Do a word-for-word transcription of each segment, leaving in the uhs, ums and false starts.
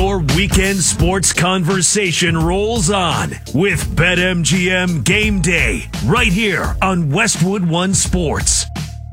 Your weekend sports conversation rolls on with BetMGM Game Day right here on Westwood One Sports.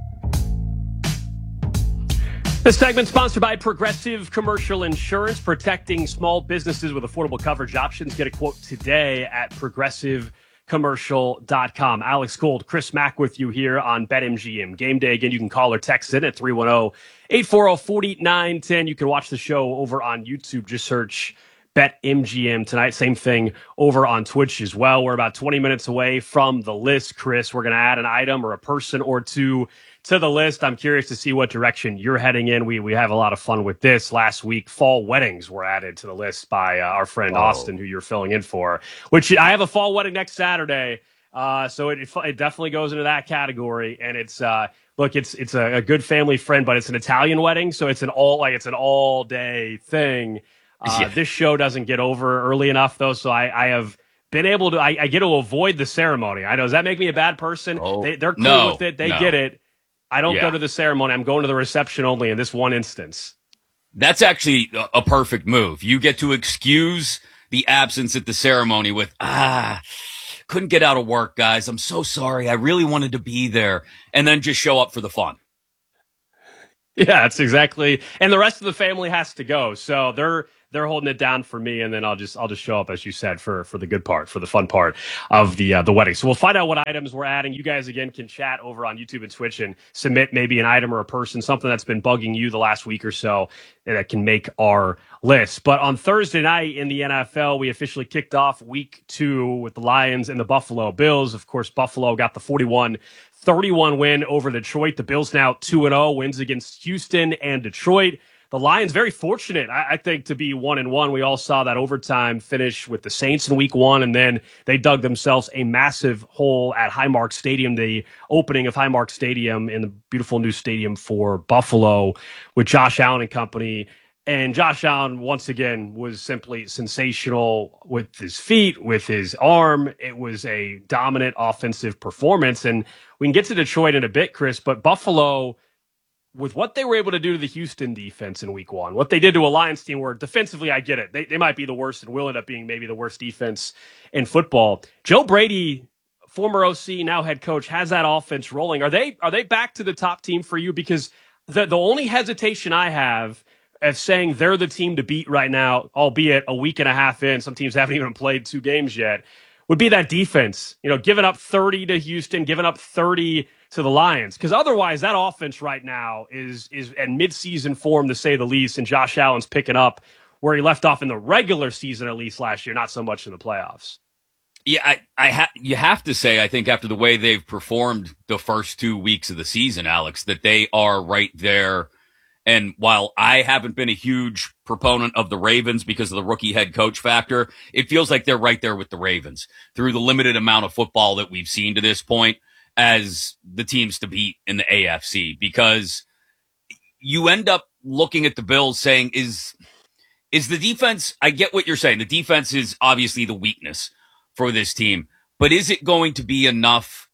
This segment sponsored by Progressive Commercial Insurance, protecting small businesses with affordable coverage options. Get a quote today at progressive commercial dot com. Alex Gold, Chris Mack with you here on BetMGM Game Day. Again, you can call or text in at three one zero, eight four zero, four nine one zero. You can watch the show over on YouTube. Just search BetMGM tonight. Same thing over on Twitch as well. We're about twenty minutes away from the list, Chris. We're going to add an item or a person or two to the list. I'm curious to see what direction you're heading in. We we have a lot of fun with this. Last week, fall weddings were added to the list by uh, our friend Whoa. Austin, who you're filling in for, which I have a fall wedding next Saturday. Uh, so it, it definitely goes into that category. And it's, uh, look, it's, it's a, a good family friend, but it's an Italian wedding. So it's an all, like, it's an all day thing. Uh, yeah. This show doesn't get over early enough though. So I, I have been able to, I, I get to avoid the ceremony. I know. Does that make me a bad person? Oh, they, they're cool no, with it. They no. get it. I don't yeah. go to the ceremony. I'm going to the reception only in this one instance. That's actually a, a perfect move. You get to excuse the absence at the ceremony with, ah, couldn't get out of work, guys. I'm so sorry. I really wanted to be there. And then just show up for the fun. Yeah, that's exactly. And the rest of the family has to go. So they're they're holding it down for me, and then I'll just I'll just show up, as you said, for for the good part, for the fun part of the uh, the wedding. So we'll find out what items we're adding. You guys again can chat over on YouTube and Twitch and submit maybe an item or a person, something that's been bugging you the last week or so that can make our list. But on Thursday night in the N F L, we officially kicked off week two with the Lions and the Buffalo Bills. Of course, Buffalo got the forty-one thirty-one win over Detroit. The Bills now two and oh, wins against Houston and Detroit. The Lions very fortunate, I, I think, to be one and one. We all saw that overtime finish with the Saints in week one, and then they dug themselves a massive hole at Highmark Stadium, the opening of Highmark Stadium in the beautiful new stadium for Buffalo with Josh Allen and company. And Josh Allen, once again, was simply sensational with his feet, with his arm. It was a dominant offensive performance. And we can get to Detroit in a bit, Chris, but Buffalo, with what they were able to do to the Houston defense in week one, what they did to a Lions team where defensively, I get it. They, they might be the worst and will end up being maybe the worst defense in football. Joe Brady, former O C, now head coach, has that offense rolling. Are they are they back to the top team for you? Because the, the only hesitation I have of saying they're the team to beat right now, albeit a week and a half in, some teams haven't even played two games yet, would be that defense. You know, giving up thirty to Houston, giving up thirty to the Lions. Because otherwise, that offense right now is is in midseason form, to say the least, and Josh Allen's picking up where he left off in the regular season, at least last year, not so much in the playoffs. Yeah, I, I ha- you have to say, I think after the way they've performed the first two weeks of the season, Alex, that they are right there. And while I haven't been a huge proponent of the Ravens because of the rookie head coach factor, it feels like they're right there with the Ravens through the limited amount of football that we've seen to this point as the teams to beat in the A F C, because you end up looking at the Bills saying, is, is the defense, I get what you're saying. The defense is obviously the weakness for this team, but is it going to be enough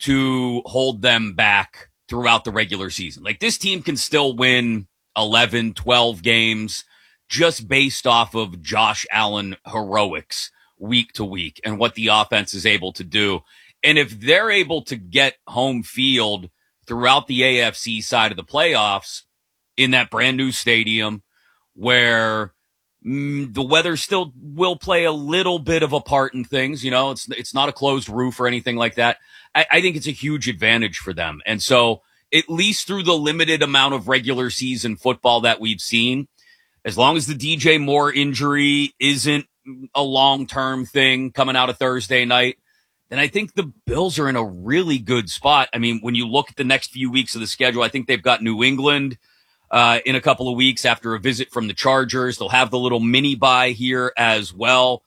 to hold them back throughout the regular season? Like, this team can still win eleven, twelve games just based off of Josh Allen heroics week to week and what the offense is able to do. And if they're able to get home field throughout the A F C side of the playoffs in that brand new stadium where mm, the weather still will play a little bit of a part in things, you know, it's, it's not a closed roof or anything like that. I, I think it's a huge advantage for them. And so at least through the limited amount of regular season football that we've seen, as long as the D J Moore injury isn't a long-term thing coming out of Thursday night, then I think the Bills are in a really good spot. I mean, when you look at the next few weeks of the schedule, I think they've got New England uh, in a couple of weeks after a visit from the Chargers. They'll have the little mini bye here as well.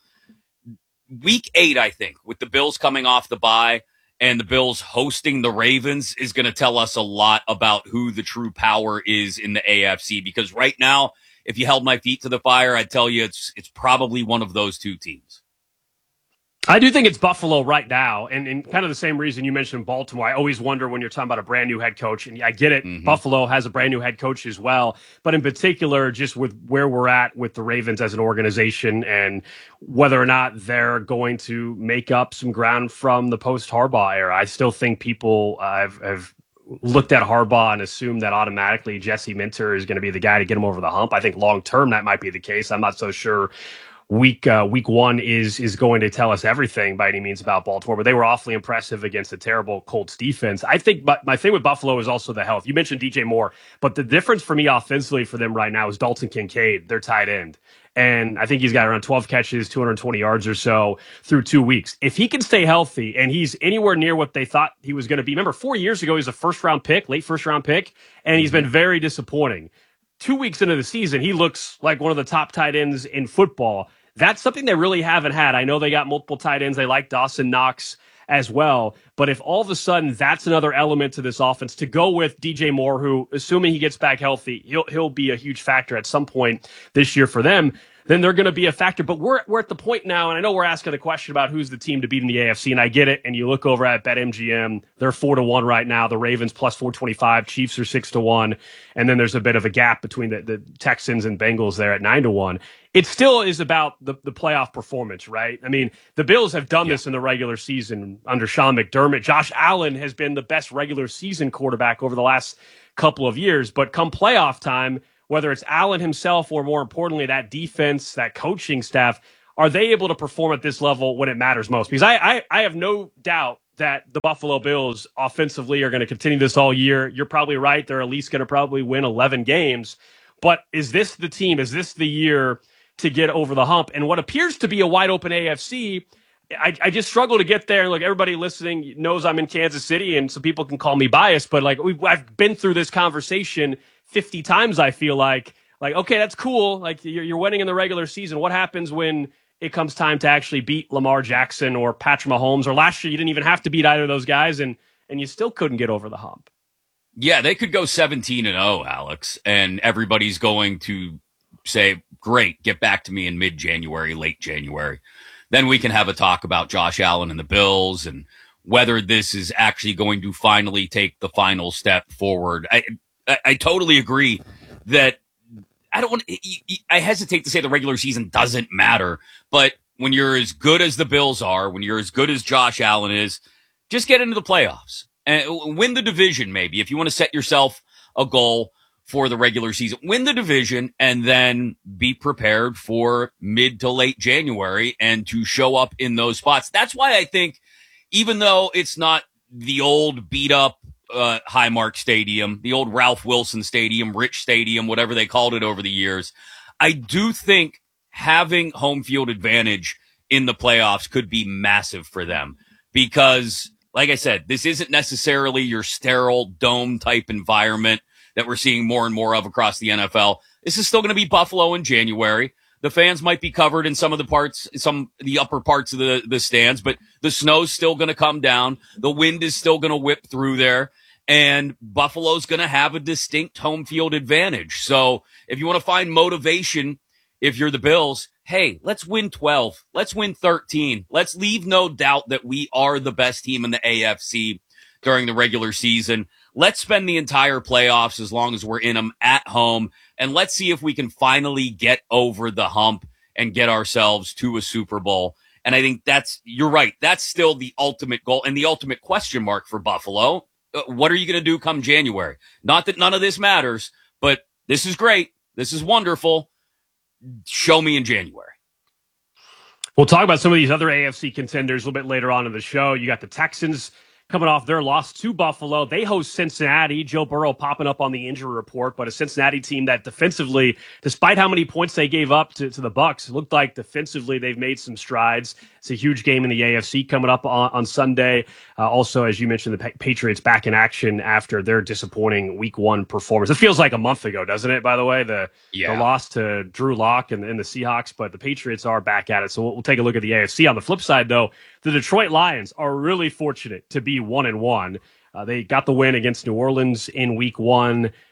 Week eight, I think, with the Bills coming off the bye and the Bills hosting the Ravens, is going to tell us a lot about who the true power is in the A F C. Because right now, if you held my feet to the fire, I'd tell you it's it's probably one of those two teams. I do think it's Buffalo right now, and, and kind of the same reason you mentioned Baltimore. I always wonder when you're talking about a brand new head coach, and I get it. Mm-hmm. Buffalo has a brand new head coach as well, but in particular, just with where we're at with the Ravens as an organization and whether or not they're going to make up some ground from the post-Harbaugh era. I still think people uh, have, have looked at Harbaugh and assumed that automatically Jesse Minter is going to be the guy to get him over the hump. I think long-term that might be the case. I'm not so sure week uh, week one is is going to tell us everything by any means about Baltimore, but they were awfully impressive against a terrible Colts defense. I think but my thing with Buffalo is also the health. You mentioned D J Moore, but the difference for me offensively for them right now is Dalton Kincaid, their tight end. And I think he's got around twelve catches, two hundred twenty yards or so through two weeks. If he can stay healthy and he's anywhere near what they thought he was going to be, remember four years ago, he was a first round pick, late first round pick, and he's been very disappointing. Two weeks into the season, he looks like one of the top tight ends in football. That's something they really haven't had. I know they got multiple tight ends. They like Dawson Knox as well. But if all of a sudden that's another element to this offense to go with D J Moore, who, assuming he gets back healthy, he'll he'll be a huge factor at some point this year for them, then they're going to be a factor. But we're we're at the point now, and I know we're asking the question about who's the team to beat in the A F C, and I get it. And you look over at BetMGM, they're four to one right now. The Ravens plus four twenty five, Chiefs are six to one, and then there's a bit of a gap between the, the Texans and Bengals there at nine to one. It still is about the, the playoff performance, right? I mean, the Bills have done yeah. this in the regular season under Sean McDermott. Josh Allen has been the best regular season quarterback over the last couple of years, but come playoff time, whether it's Allen himself or more importantly, that defense, that coaching staff, are they able to perform at this level when it matters most? Because I, I, I have no doubt that the Buffalo Bills offensively are going to continue this all year. You're probably right. They're at least going to probably win eleven games. But is this the team? Is this the year to get over the hump? And what appears to be a wide open A F C, I, I just struggle to get there. Look, everybody listening knows I'm in Kansas City, and some people can call me biased, but like we've, I've been through this conversation fifty times, I feel like. Like, okay, that's cool. Like, you're, you're winning in the regular season. What happens when it comes time to actually beat Lamar Jackson or Patrick Mahomes? Or last year, you didn't even have to beat either of those guys, and and you still couldn't get over the hump. Yeah, they could go seventeen and oh, Alex, and everybody's going to say, great, get back to me in mid-January, late January. Then we can have a talk about Josh Allen and the Bills and whether this is actually going to finally take the final step forward. I I, I totally agree that I don't want I hesitate to say the regular season doesn't matter, but when you're as good as the Bills are, when you're as good as Josh Allen is, just get into the playoffs and win the division. Maybe if you want to set yourself a goal for the regular season, win the division, and then be prepared for mid to late January and to show up in those spots. That's why I think, even though it's not the old beat up uh, Highmark Stadium, the old Ralph Wilson Stadium, Rich Stadium, whatever they called it over the years, I do think having home field advantage in the playoffs could be massive for them because, like I said, this isn't necessarily your sterile dome type environment that we're seeing more and more of across the N F L. This is still going to be Buffalo in January. The fans might be covered in some of the parts, some the upper parts of the, the stands, but the snow's still going to come down. The wind is still going to whip through there, and Buffalo's going to have a distinct home field advantage. So if you want to find motivation, if you're the Bills, hey, let's win twelve. Let's win thirteen. Let's leave no doubt that we are the best team in the A F C during the regular season. Let's spend the entire playoffs as long as we're in them at home, and let's see if we can finally get over the hump and get ourselves to a Super Bowl. And I think that's, you're right, that's still the ultimate goal and the ultimate question mark for Buffalo. Uh, what are you going to do come January? Not that none of this matters, but this is great. This is wonderful. Show me in January. We'll talk about some of these other A F C contenders a little bit later on in the show. You got the Texans coming off their loss to Buffalo. They host Cincinnati. Joe Burrow popping up on the injury report, but a Cincinnati team that defensively, despite how many points they gave up to, to the Bucs, it looked like defensively they've made some strides. It's a huge game in the A F C coming up on, on Sunday. Uh, also, as you mentioned, the pa- Patriots back in action after their disappointing week one performance. It feels like a month ago, doesn't it, by the way? The, yeah. the loss to Drew Lock and, and the Seahawks, but the Patriots are back at it. So we'll, we'll take a look at the A F C. On the flip side, though, the Detroit Lions are really fortunate to be one and one. Uh, they got the win against New Orleans in week one.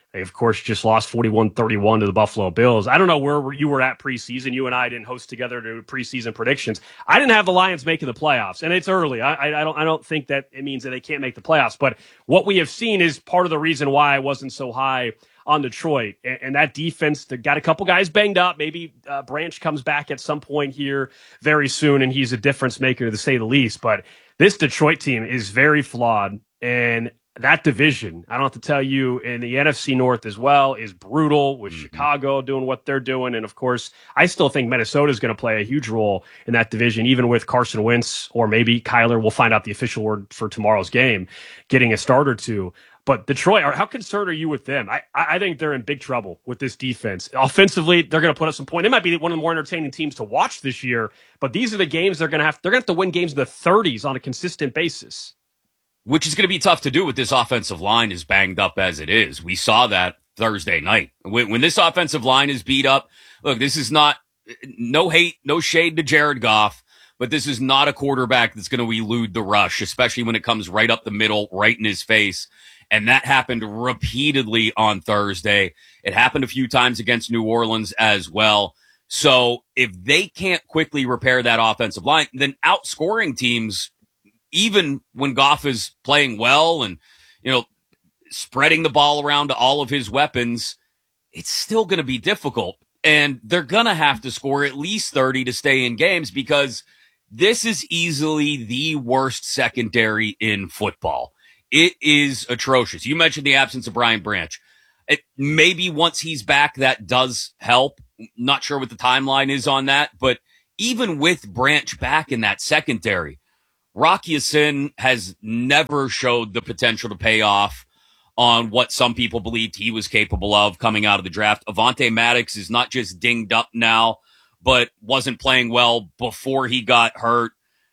They, of course, just lost forty-one thirty-one to the Buffalo Bills. I don't know where you were at preseason. You and I didn't host together to do preseason predictions. I didn't have the Lions making the playoffs, and it's early. I, I, I don't I don't think that it means that they can't make the playoffs. But what we have seen is part of the reason why I wasn't so high on Detroit. And, and that defense, they got a couple guys banged up. Maybe uh, Branch comes back at some point here very soon, and he's a difference maker, to say the least. But this Detroit team is very flawed, and that division, I don't have to tell you, in the N F C North as well, is brutal with mm-hmm. Chicago doing what they're doing. And, of course, I still think Minnesota is going to play a huge role in that division, even with Carson Wentz or maybe Kyler. We'll find out the official word for tomorrow's game, getting a start or two. But Detroit, how concerned are you with them? I, I think they're in big trouble with this defense. Offensively, they're going to put up some points. They might be one of the more entertaining teams to watch this year, but these are the games they're going to have. They're going to have to win games in the thirties on a consistent basis. Which is going to be tough to do with this offensive line as banged up as it is. We saw that Thursday night. When, when this offensive line is beat up, look, this is not, no hate, no shade to Jared Goff, but this is not a quarterback that's going to elude the rush, especially when it comes right up the middle, right in his face. And that happened repeatedly on Thursday. It happened a few times against New Orleans as well. So if they can't quickly repair that offensive line, then outscoring teams, even when Goff is playing well and, you know, spreading the ball around to all of his weapons, it's still going to be difficult. And they're going to have to score at least thirty to stay in games, because this is easily the worst secondary in football. It is atrocious. You mentioned the absence of Brian Branch. It, maybe once he's back, that does help. Not sure what the timeline is on that, but even with Branch back in that secondary, Rock Ya-Sin has never showed the potential to pay off on what some people believed he was capable of coming out of the draft. Avonte Maddox is not just dinged up now, but wasn't playing well before he got hurt.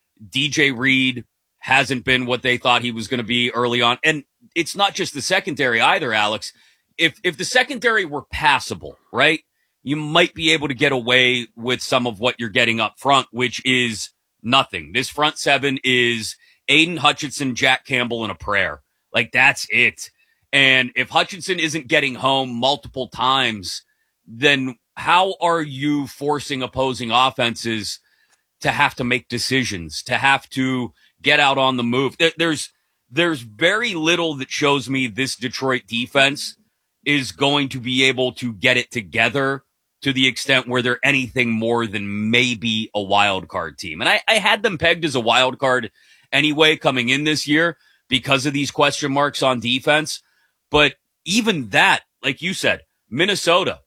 D J Reed hasn't been what they thought he was going to be early on. And it's not just the secondary either, Alex. If if the secondary were passable, right, you might be able to get away with some of what you're getting up front, which is nothing. This front seven is Aiden Hutchinson, Jack Campbell, and a prayer. Like, that's it. And if Hutchinson isn't getting home multiple times, then how are you forcing opposing offenses to have to make decisions, to have to get out on the move? There's, there's very little that shows me this Detroit defense is going to be able to get it together to the extent where they're anything more than maybe a wild card team. And I, I had them pegged as a wild card anyway coming in this year because of these question marks on defense. But even that, like you said, Minnesota,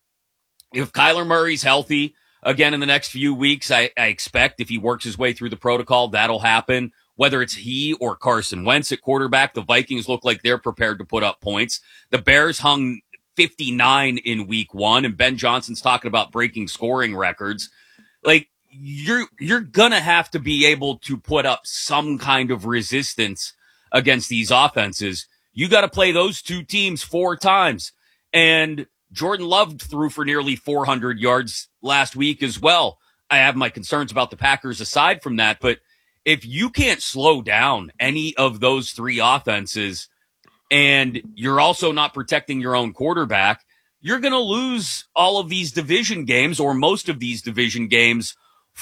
if Kyler Murray's healthy again in the next few weeks, I, I expect if he works his way through the protocol, that'll happen. Whether it's he or Carson Wentz at quarterback, the Vikings look like they're prepared to put up points. The Bears hung fifty-nine in week one, and Ben Johnson's talking about breaking scoring records. Like, you're, you're gonna have to be able to put up some kind of resistance against these offenses. You got to play those two teams four times. And Jordan Love threw for nearly four hundred yards last week as well. I have my concerns about the Packers aside from that, but if you can't slow down any of those three offenses, and you're also not protecting your own quarterback, you're going to lose all of these division games, or most of these division games,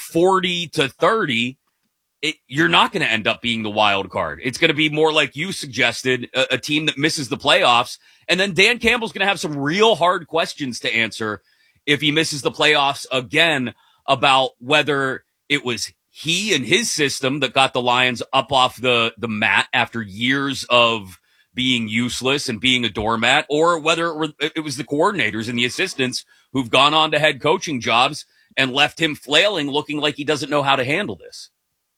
forty to thirty. It, you're not going to end up being the wild card. It's going to be more like you suggested, a, a team that misses the playoffs. And then Dan Campbell's going to have some real hard questions to answer if he misses the playoffs again about whether it was he and his system that got the Lions up off the, the mat after years of being useless and being a doormat, or whether it, were, it was the coordinators and the assistants who've gone on to head coaching jobs and left him flailing, looking like he doesn't know how to handle this.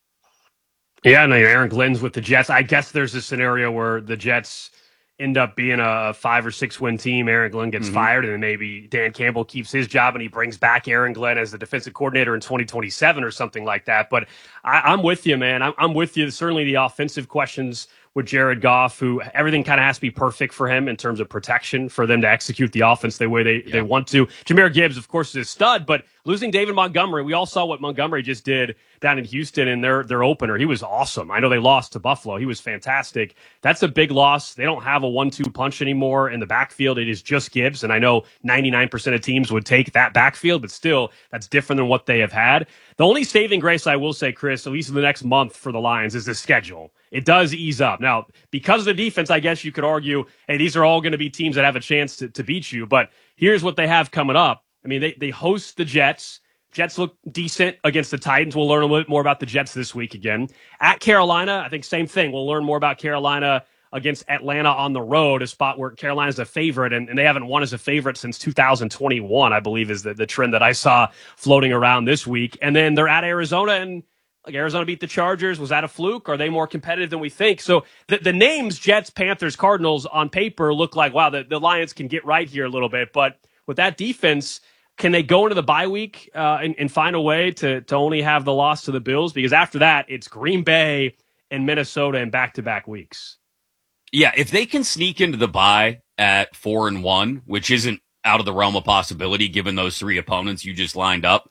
Yeah, no, Aaron Glenn's with the Jets. I guess there's a scenario where the Jets end up being a five or six win team. Aaron Glenn gets mm-hmm. fired, and then maybe Dan Campbell keeps his job and he brings back Aaron Glenn as the defensive coordinator in twenty twenty-seven or something like that. But I, I'm with you, man. I'm, I'm with you. Certainly the offensive questions with Jared Goff, who everything kind of has to be perfect for him in terms of protection for them to execute the offense the way they, yeah. they want to. Jahmyr Gibbs, of course, is a stud, but losing David Montgomery, we all saw what Montgomery just did down in Houston in their, their opener. He was awesome. I know they lost to Buffalo. He was fantastic. That's a big loss. They don't have a one two punch anymore in the backfield. It is just Gibbs, and I know ninety-nine percent of teams would take that backfield, but still, that's different than what they have had. The only saving grace I will say, Chris, at least in the next month for the Lions, is the schedule. It does ease up. Now, because of the defense, I guess you could argue, hey, these are all going to be teams that have a chance to, to beat you. But here's what they have coming up. I mean, they, they host the Jets. Jets look decent against the Titans. We'll learn a little bit more about the Jets this week again. At Carolina, I think same thing. We'll learn more about Carolina against Atlanta on the road, a spot where Carolina's a favorite, and, and they haven't won as a favorite since two thousand twenty-one, I believe, is the, the trend that I saw floating around this week. And then they're at Arizona, and like Arizona beat the Chargers. Was that a fluke? Are they more competitive than we think? So the, the names Jets, Panthers, Cardinals on paper look like, wow, the, the Lions can get right here a little bit. But with that defense, can they go into the bye week uh, and, and find a way to, to only have the loss to the Bills? Because after that, it's Green Bay and Minnesota in back-to-back weeks. Yeah, if they can sneak into the bye at four and one, which isn't out of the realm of possibility given those three opponents you just lined up,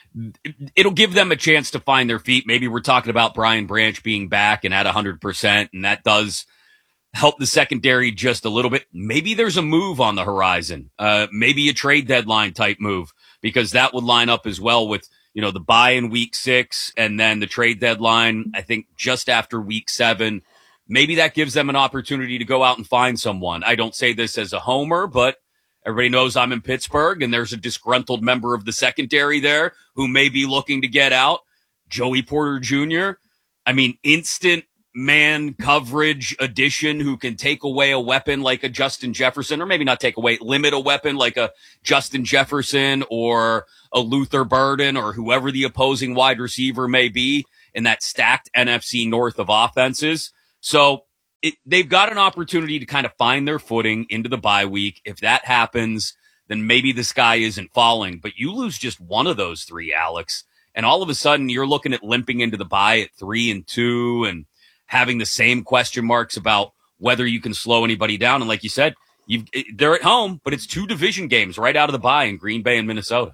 it'll give them a chance to find their feet. Maybe we're talking about Brian Branch being back and at one hundred percent, and that does help the secondary just a little bit. Maybe there's a move on the horizon, uh, maybe a trade deadline type move, because that would line up as well with, you know, the bye in week six and then the trade deadline, I think just after week seven. Maybe that gives them an opportunity to go out and find someone. I don't say this as a homer, but everybody knows I'm in Pittsburgh, and there's a disgruntled member of the secondary there who may be looking to get out. Joey Porter Junior I mean, instant man coverage addition who can take away a weapon like a Justin Jefferson, or maybe not take away, limit a weapon like a Justin Jefferson or a Luther Burden or whoever the opposing wide receiver may be in that stacked N F C North of offenses. So it, they've got an opportunity to kind of find their footing into the bye week. If that happens, then maybe the sky isn't falling. But you lose just one of those three, Alex, and all of a sudden you're looking at limping into the bye at three and two and having the same question marks about whether you can slow anybody down. And like you said, you've, they're at home, but it's two division games right out of the bye in Green Bay and Minnesota.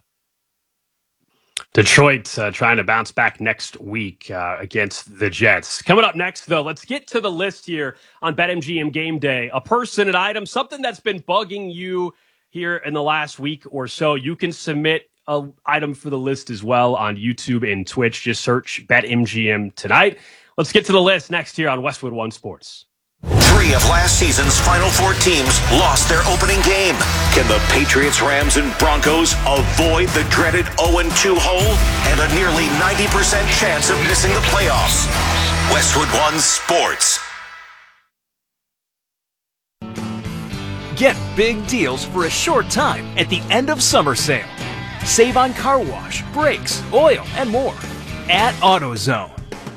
Detroit uh, trying to bounce back next week uh, against the Jets. Coming up next, though, let's get to the list here on BetMGM Game Day. A person, an item, something that's been bugging you here in the last week or so. You can submit an item for the list as well on YouTube and Twitch. Just search BetMGM tonight. Let's get to the list next here on Westwood One Sports. Three of last season's Final Four teams lost their opening game. Can the Patriots, Rams, and Broncos avoid the dreaded oh and two hole and a nearly ninety percent chance of missing the playoffs? Westwood One Sports. Get big deals for a short time at the end of summer sale. Save on car wash, brakes, oil, and more at AutoZone.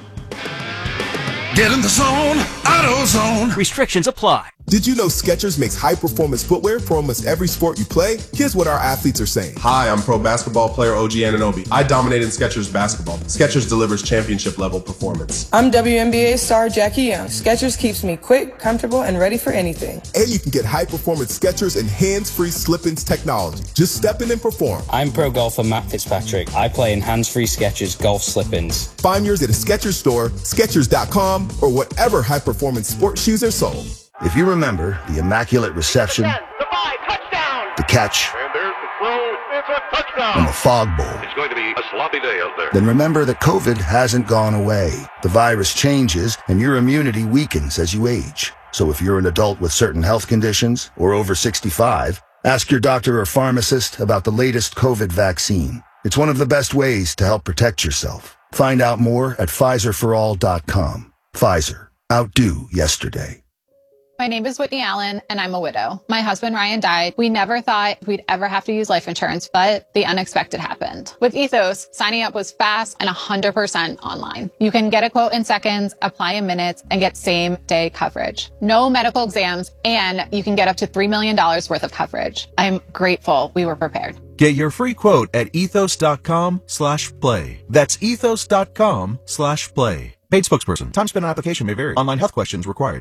Get in the zone, AutoZone. Restrictions apply. Did you know Skechers makes high-performance footwear for almost every sport you play? Here's what our athletes are saying. Hi, I'm pro basketball player O G Anunoby. I dominate in Skechers basketball. Skechers delivers championship-level performance. I'm W N B A star Jackie Young. Skechers keeps me quick, comfortable, and ready for anything. And you can get high-performance Skechers and hands-free slip-ins technology. Just step in and perform. I'm pro golfer Matt Fitzpatrick. I play in hands-free Skechers golf slip-ins. Find yours at a Skechers store, Skechers dot com, or whatever high-performance sports shoes are sold. If you remember the immaculate reception, the five, touchdown. the catch, and there's the throw, it's a touchdown. and the fog bowl, it's going to be a sloppy day out there. Then remember that COVID hasn't gone away. The virus changes and your immunity weakens as you age. So if you're an adult with certain health conditions or over sixty-five, ask your doctor or pharmacist about the latest COVID vaccine. It's one of the best ways to help protect yourself. Find out more at Pfizer for all dot com. Pfizer. Outdo yesterday. My name is Whitney Allen, and I'm a widow. My husband, Ryan, died. We never thought we'd ever have to use life insurance, but the unexpected happened. With Ethos, signing up was fast and one hundred percent online. You can get a quote in seconds, apply in minutes, and get same-day coverage. No medical exams, and you can get up to three million dollars worth of coverage. I'm grateful we were prepared. Get your free quote at ethos dot com slash play. That's ethos dot com slash play. Paid spokesperson. Time spent on application may vary. Online health questions required.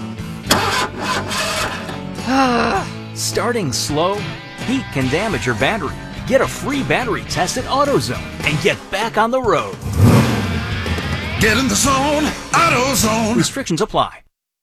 Starting slow? Heat can damage your battery. Get a free battery test at AutoZone and get back on the road. Get in the zone, AutoZone. Restrictions apply.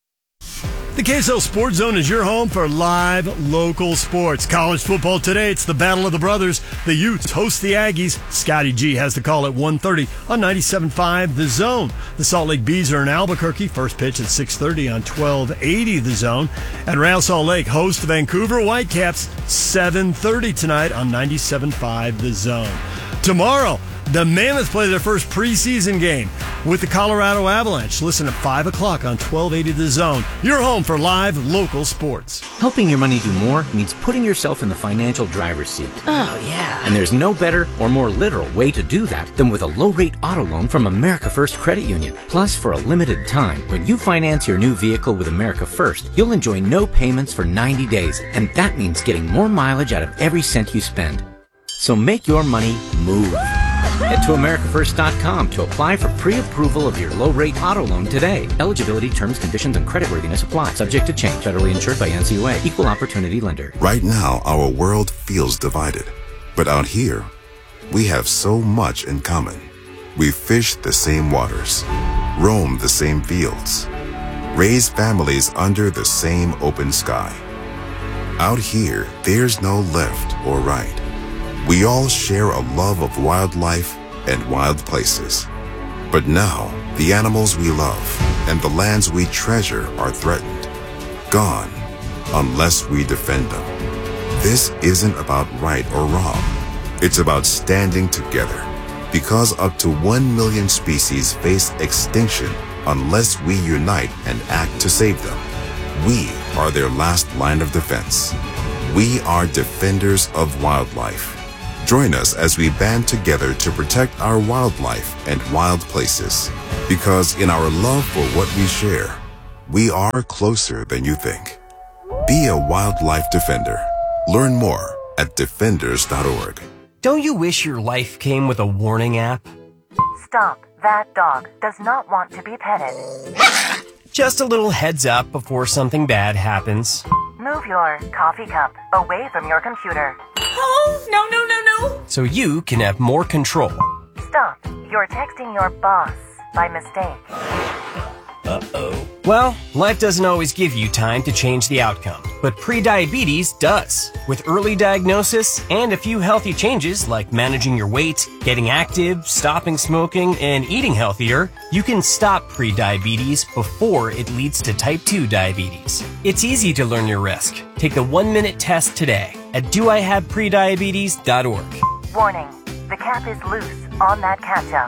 The K S L Sports Zone is your home for live local sports. College football today, it's the Battle of the Brothers. The Utes host the Aggies. Scotty G has the call at one thirty on ninety-seven point five The Zone. The Salt Lake Bees are in Albuquerque. First pitch at six thirty on twelve eighty The Zone. And Real Salt Lake hosts the Vancouver Whitecaps seven thirty tonight on ninety-seven point five The Zone. Tomorrow, the Mammoth play their first preseason game with the Colorado Avalanche. Listen at five o'clock on twelve eighty The Zone. Your home for live local sports. Helping your money do more means putting yourself in the financial driver's seat. Oh, yeah. And there's no better or more literal way to do that than with a low-rate auto loan from America First Credit Union. Plus, for a limited time, when you finance your new vehicle with America First, you'll enjoy no payments for ninety days. And that means getting more mileage out of every cent you spend. So make your money move. Head to America First dot com to apply for pre-approval of your low-rate auto loan today. Eligibility, terms, conditions, and creditworthiness apply. Subject to change. Federally insured by N C U A. Equal Opportunity Lender. Right now, our world feels divided. But out here, we have so much in common. We fish the same waters, roam the same fields, raise families under the same open sky. Out here, there's no left or right. We all share a love of wildlife and wild places. But now, the animals we love and the lands we treasure are threatened, gone, unless we defend them. This isn't about right or wrong. It's about standing together, because up to one million species face extinction unless we unite and act to save them. We are their last line of defense. We are defenders of wildlife. Join us as we band together to protect our wildlife and wild places. Because in our love for what we share, we are closer than you think. Be a wildlife defender. Learn more at defenders dot org. Don't you wish your life came with a warning app? Stop. That dog does not want to be petted. Just a little heads up before something bad happens. Move your coffee cup away from your computer. Oh, no, no, no, no. So you can have more control. Stop. You're texting your boss by mistake. Uh-oh. Well, life doesn't always give you time to change the outcome, but prediabetes does. With early diagnosis and a few healthy changes like managing your weight, getting active, stopping smoking, and eating healthier, you can stop prediabetes before it leads to type two diabetes. It's easy to learn your risk. Take the one-minute test today at do I have prediabetes dot org. Warning, the cap is loose on that ketchup.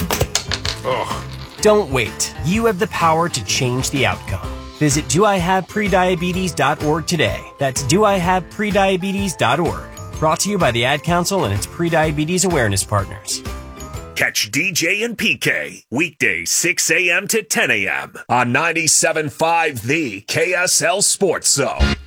Ugh. Don't wait. You have the power to change the outcome. Visit do I have prediabetes dot org today. That's do I have prediabetes dot org. Brought to you by the Ad Council and its prediabetes awareness partners. Catch D J and P K weekdays six a.m. to ten a.m. on ninety-seven point five The K S L Sports Zone.